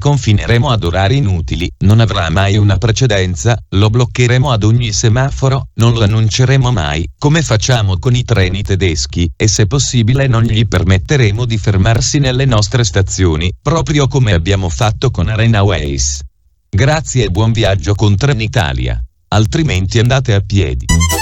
confineremo ad orari inutili, non avrà mai una precedenza, lo bloccheremo ad ogni semaforo, non lo annunceremo mai, come facciamo con i treni tedeschi, e se possibile non gli permetteremo di fermarsi nelle nostre stazioni, proprio come abbiamo fatto con Arenaways. Grazie e buon viaggio con Trenitalia. Altrimenti andate a piedi.